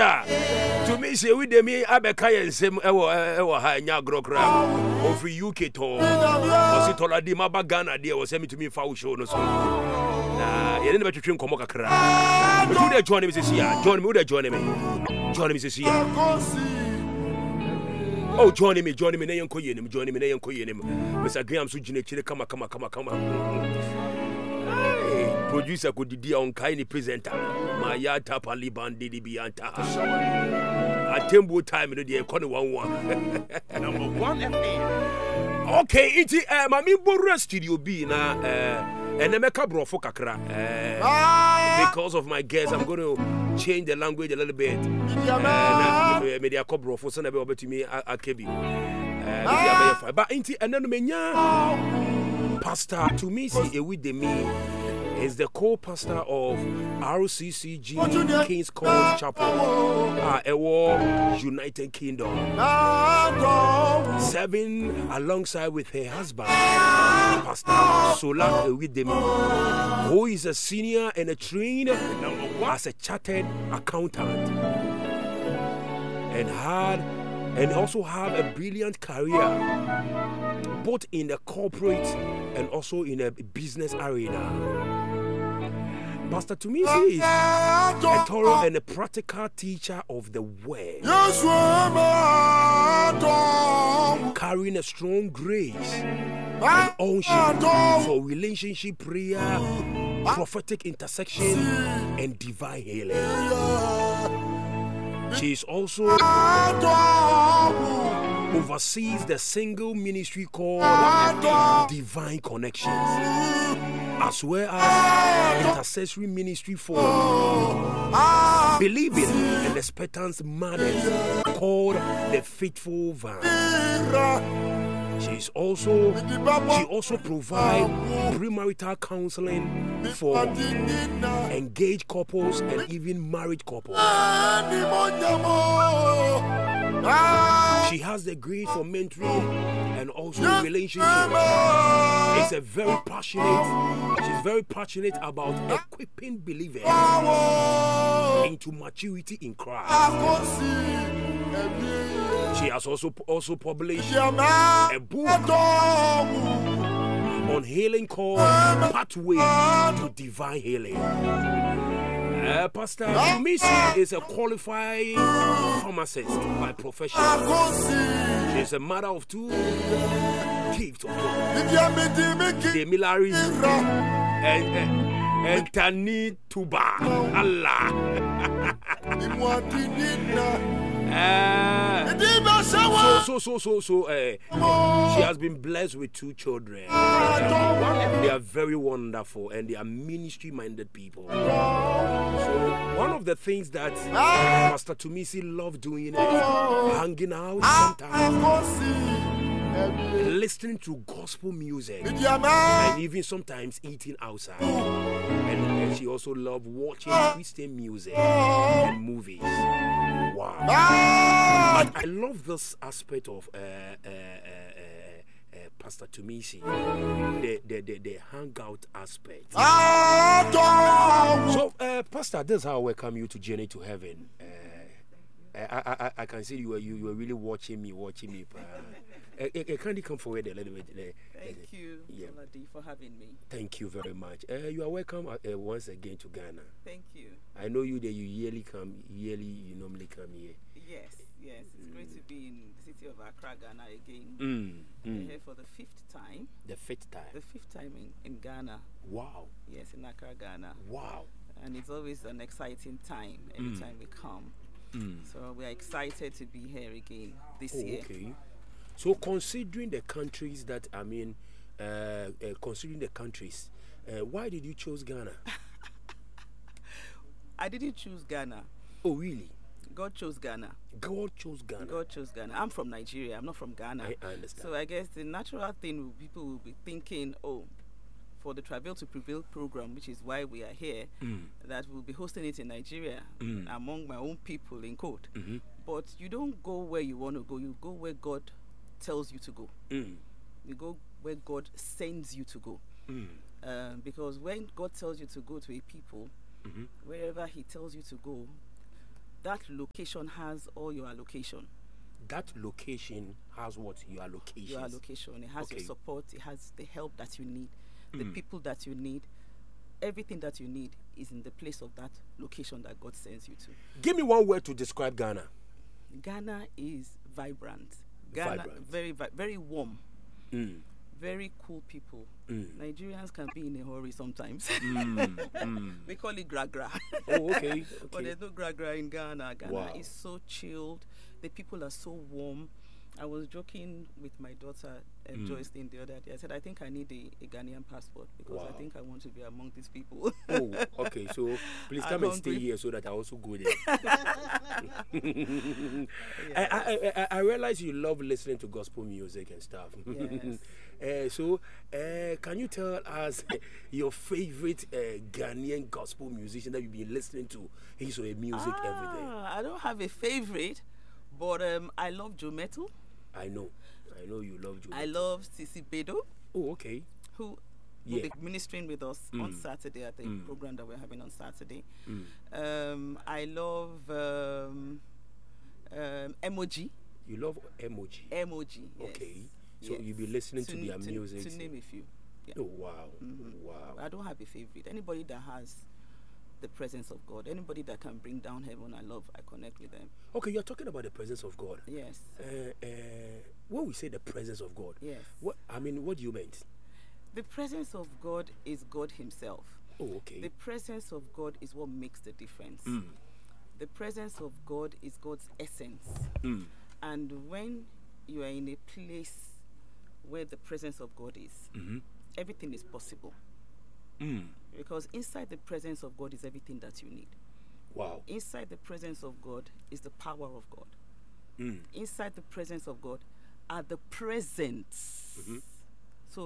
Pastor, to me, say with me, Abekaya and Sim Ewa Hanya Grokra of UK to was it already my bagana dear was sending to me foul show no so. You didn't bet to drink Komoka Kra. But who they join me this year? Join me, who they join me? Join me this year. Oh, join me, Nayan Koyenim, join me, Nayan Koyenim. Mr. Graham Sujine, come. Producer could be on kind presenter. Maya Tapali Bandi Bianta. At Tembo time in the economy 1 Number 1 FM. Okay, it's Mami Borra Studio B na and Emeka Brofo Kakra. Because of my guests, I'm going to change the language a little bit. Media Cobrofo, son of over to me, Akebi. But ain't and then Menya Pastor to me, see with the me. Is the co-pastor of RCCG King's College Chapel, United Kingdom, serving alongside with her husband, Pastor Sola Ewidemi, who is a senior and a trained as a chartered accountant, and also have a brilliant career, both in the corporate and also in a business arena. Pastor Tumisi is a thorough and a practical teacher of the word, carrying a strong grace and unction for relationship prayer, prophetic intersection, and divine healing. She is also oversees the single ministry called Divine Connections, as well as intercessory ministry for believing and expectant mothers called the Faithful Vine. She also provides premarital counseling for engaged couples and even married couples. She has the grace for mentoring and also relationship. She's very passionate about equipping believers into maturity in Christ. She has also published a book on healing called Pathway to Divine Healing. Pastor Tumisi is a qualified pharmacist by profession. She is a mother of 2 gifts of God, Demilari and Tani Tuba. Allah. She has been blessed with 2 children. They are very wonderful and they are ministry-minded people. So one of the things that Pastor Tumisi loves doing is hanging out sometimes, listening to gospel music, and even sometimes eating outside. And she also loves watching Christian music and movies. Wow. But I love this aspect of Pastor Tumisi, the hangout aspect. So, Pastor, this is how I welcome you to Journey to Heaven. I can see you were really watching me. Can you come forward a little bit? Thank you, Ladi, for having me. Thank you very much. You are welcome once again to Ghana. Thank you. I know you that you normally come here. Yes, it's great to be in the city of Accra, Ghana again. I'm here for the 5th time. The 5th time? The 5th time in Ghana. Wow. Yes, in Accra, Ghana. Wow. And it's always an exciting time every time we come. So we are excited to be here again this year. Okay. So considering the countries that, why did you choose Ghana? I didn't choose Ghana. Oh, really? God chose Ghana. God chose Ghana. God chose Ghana. I'm from Nigeria. I'm not from Ghana. I understand. So I guess the natural thing people will be thinking, for the Travel to Prevail program, which is why we are here, that we'll be hosting it in Nigeria among my own people in quote. But you don't go where you want to go. You go where God tells you to go. You go where God sends you to go. Because when God tells you to go to a people, wherever he tells you to go, that location has all your allocation. That location has what? Your allocation. Your allocation. It has your Okay. support. It has the help that you need, the people that you need. Everything that you need is in the place of that location that God sends you to. Give me one word to describe Ghana. Ghana is vibrant. Ghana, Vibrant. very warm. Mm. Very cool people. Nigerians can be in a hurry sometimes. We call it gra-gra. Oh, okay. But Okay. there's no gra-gra in Ghana. Ghana Wow. is so chilled. The people are so warm. I was joking with my daughter, Joyce, the other day. I said, I think I need a Ghanaian passport because I Wow. think I want to be among these people. Oh, okay. So please I'm come and stay hungry. here so that I also go there. I realize you love listening to gospel music and stuff. Yes. So can you tell us your favorite Ghanaian gospel musician that you've been listening to his or her music every day? I don't have a favorite, but I love Joe Metal. I know you love Joe. I love Sisi Bedo, Oh, okay. who Yeah. will be ministering with us on Saturday at the program that we're having on Saturday. I love Emoji. You love Emoji. Emoji. Yes. Okay. So Yes. you'll be listening to their to music. To name a few. Yeah. Oh, wow. Wow. I don't have a favorite. Anybody that has the presence of God, anybody that can bring down heaven, I connect with them. Okay, you're talking about the presence of God. Yes. When we say the presence of God, Yes. what do you mean? The presence of God is God Himself. Oh, okay. The presence of God is what makes the difference. The presence of God is God's essence. And when you are in a place where the presence of God is, everything is possible. Because inside the presence of God is everything that you need. Wow. Inside the presence of God is the power of God. Inside the presence of God are the presents. So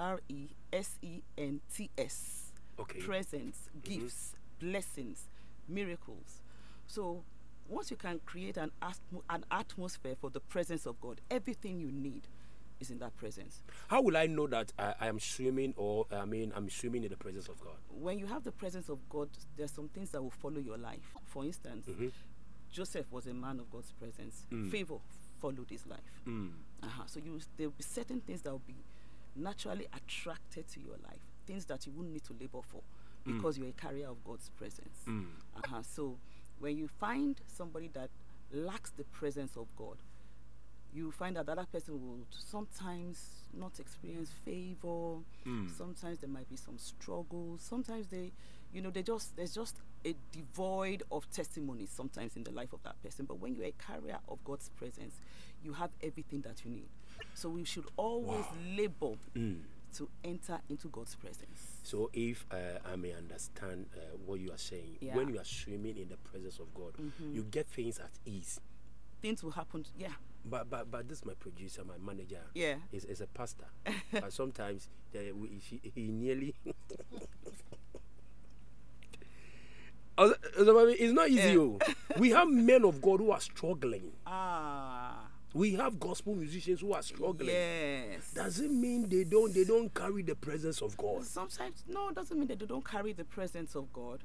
presents. Okay. Presents, gifts, blessings, miracles. So once you can create an atmosphere for the presence of God, everything you need is in that presence. How will I know that I am swimming I'm swimming in the presence of God? When you have the presence of God, there's some things that will follow your life. For instance, Joseph was a man of God's presence. Favor followed his life. So there will be certain things that will be naturally attracted to your life, things that you wouldn't need to labor for because you're a carrier of God's presence. So when you find somebody that lacks the presence of God, you find that the other person will sometimes not experience favor. Sometimes there might be some struggles. Sometimes there's just a devoid of testimonies sometimes in the life of that person. But when you're a carrier of God's presence, you have everything that you need. So we should always labor to enter into God's presence. So if I may understand what you are saying, when you are swimming in the presence of God, you get things at ease. Things will happen. But this is my producer, my manager. Yeah. Is a pastor. But sometimes he nearly. It's not easy. We have men of God who are struggling. We have gospel musicians who are struggling. Yes. Does it mean they don't carry the presence of God? Sometimes no, it doesn't mean that they don't carry the presence of God.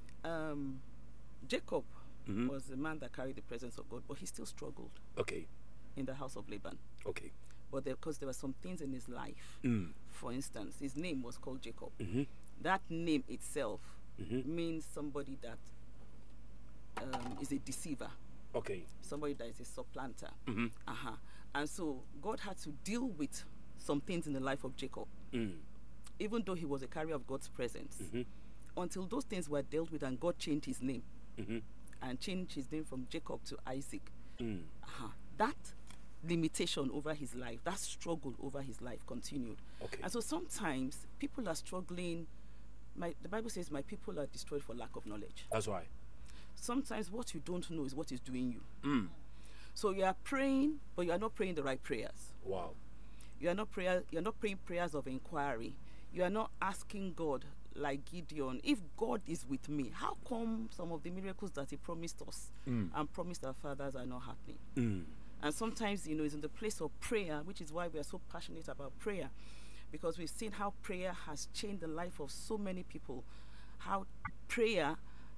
Jacob was the man that carried the presence of God, but he still struggled. Okay. In the house of Laban. Okay. But because there were some things in his life. For instance, his name was called Jacob. That name itself means somebody that is a deceiver. Okay. Somebody that is a supplanter. And so God had to deal with some things in the life of Jacob. Even though he was a carrier of God's presence. Until those things were dealt with and God changed his name. And changed his name from Jacob to Isaac. That limitation over his life, that struggle over his life continued. Okay. And so sometimes people are struggling. The Bible says, my people are destroyed for lack of knowledge. That's right. Sometimes what you don't know is what is doing you. So you are praying, but you are not praying the right prayers. Wow. You are not praying prayers of inquiry. You are not asking God, like Gideon, if God is with me, how come some of the miracles that he promised us and promised our fathers are not happening? And sometimes, it's in the place of prayer, which is why we are so passionate about prayer, because we've seen how prayer has changed the life of so many people, how prayer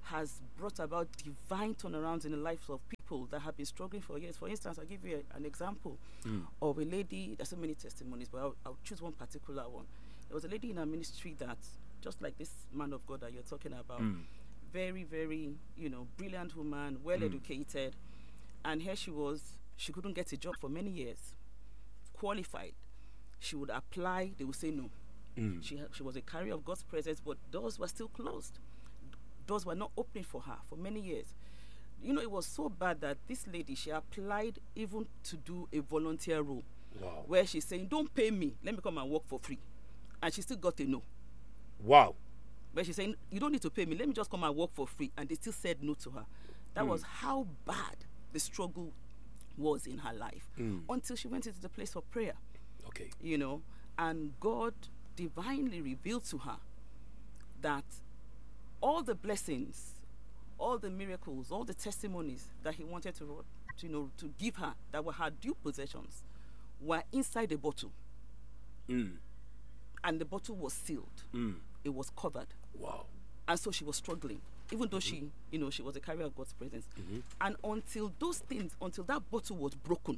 has brought about divine turnarounds in the lives of people that have been struggling for years. For instance, I'll give you an example of a lady. There's so many testimonies, but I'll choose one particular one. There was a lady in our ministry that, just like this man of God that you're talking about, very, very, brilliant woman, well educated, and here she was. She couldn't get a job for many years. Qualified, she would apply. They would say no. She was a carrier of God's presence, but doors were still closed. Doors were not opening for her for many years. It was so bad that this lady, she applied even to do a volunteer role. Wow. Where she's saying, don't pay me, let me come and work for free. And she still got a no. Wow. Where she's saying, you don't need to pay me, let me just come and work for free. And they still said no to her. That was how bad the struggle was in her life. Until she went into the place of prayer. Okay. And God divinely revealed to her that all the blessings, all the miracles, all the testimonies that he wanted to give her, that were her due possessions, were inside the bottle. And the bottle was sealed. It was covered. Wow. And so she was struggling, even though she was a carrier of God's presence. And until that bottle was broken,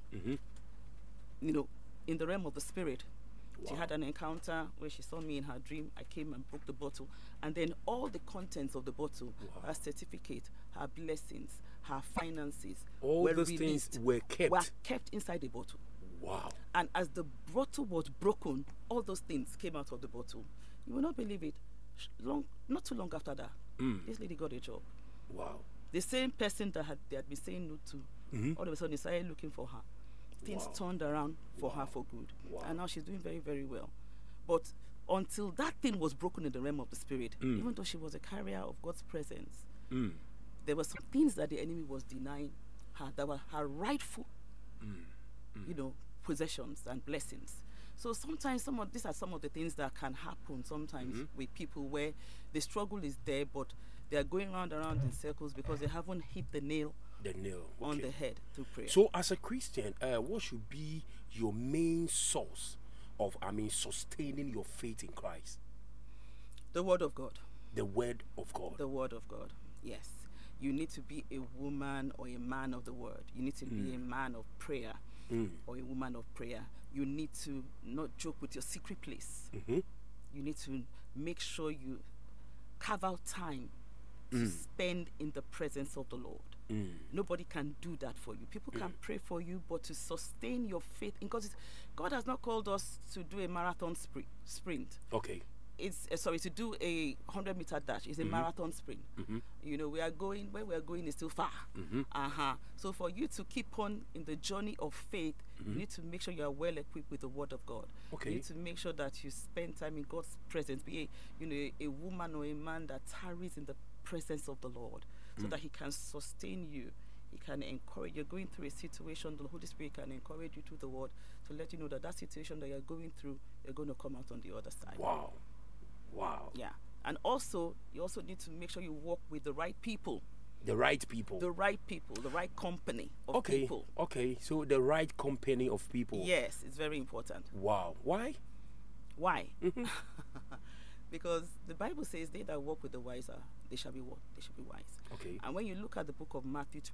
in the realm of the spirit, she had an encounter where she saw me in her dream. I came and broke the bottle. And then all the contents of the bottle, her certificate, her blessings, her finances, all those things were kept inside the bottle. Wow. And as the bottle was broken, all those things came out of the bottle. You will not believe it. Not too long after that, this lady got a job. Wow. The same person that they had been saying no to, all of a sudden they started looking for her. Things turned around for her for good. Wow. And now she's doing very, very well. But until that thing was broken in the realm of the spirit, even though she was a carrier of God's presence, there were some things that the enemy was denying her that were her rightful, possessions and blessings. So sometimes these are some of the things that can happen sometimes with people where the struggle is there, but they are going round in circles because they haven't hit the nail on the head through prayer. So as a Christian, what should be your main source of, sustaining your faith in Christ? The Word of God. The Word of God. The Word of God, yes. You need to be a woman or a man of the Word. You need to be a man of prayer or a woman of prayer. You need to not joke with your secret place. You need to make sure you carve out time to spend in the presence of the Lord. Nobody can do that for you. People can pray for you, but to sustain your faith, because God has not called us to do a marathon sprint. Okay. It's to do a 100-meter dash. It's a marathon sprint. We are going where we are going is still far. So for you to keep on in the journey of faith, you need to make sure you are well equipped with the Word of God. Okay. You need to make sure that you spend time in God's presence. Be a woman or a man that tarries in the presence of the Lord, so that He can sustain you. He can encourage. You're going through a situation, the Holy Spirit can encourage you through the Word to let you know that situation that you're going through, you're going to come out on the other side. Wow. Yeah. And also, you also need to make sure you work with the right people. The right people. The right people, the right company of people. Okay, so the right company of people. Yes, it's very important. Wow. Why? Because the Bible says they that walk with the wiser, they shall be what? They shall be wise. Okay. And when you look at the book of Matthew